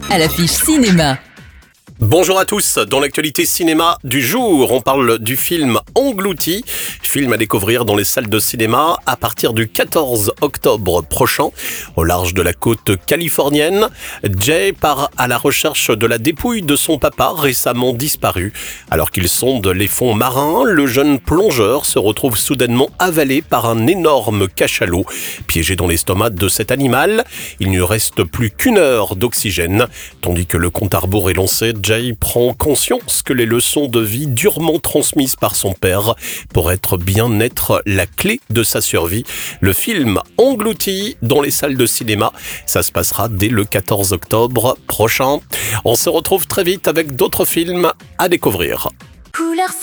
à l'affiche cinéma. Bonjour à tous, dans l'actualité cinéma du jour, on parle du film Englouti, film à découvrir dans les salles de cinéma à partir du 14 octobre prochain. Au large de la côte californienne, Jay part à la recherche de la dépouille de son papa récemment disparu. Alors qu'il sonde les fonds marins, le jeune plongeur se retrouve soudainement avalé par un énorme cachalot. Piégé dans l'estomac de cet animal, il ne reste plus qu'une heure d'oxygène, tandis que le compte à rebours est lancé. Jay prend conscience que les leçons de vie durement transmises par son père pourraient bien être la clé de sa survie. Le film Englouti dans les salles de cinéma, ça se passera dès le 14 octobre prochain. On se retrouve très vite avec d'autres films à découvrir. Couleur